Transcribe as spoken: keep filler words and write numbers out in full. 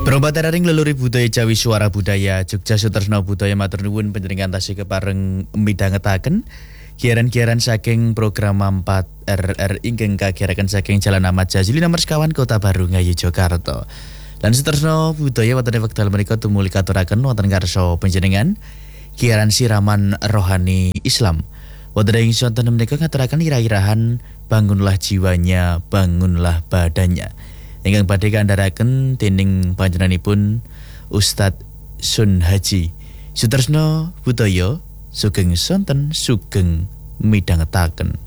Perombakan leluhur budaya Jawi Suara Budaya Jogja Sutresna Budaya matur nuwun panjenengan tasih kepareng midhangetaken kiaran-kiaran saking program empat R R ingkang kagiyaraken saking Jalan Ahmad Jazili nomor sekawan Kota Baru Ngayu Jakarta. Lan Sutresna Budaya wonten wekdal menika tumuli katuraken wonten ngarsa panjenengan kiaran siraman rohani Islam. Wonten ing sonten menika ngaturaken irah-irahan bangunlah jiwanya, bangunlah badannya. Ingkang badhe kandharaken dening panjenenganipun Ustadz Sun Haji Sutresna Budaya sugeng sonten sugeng midhangetaken.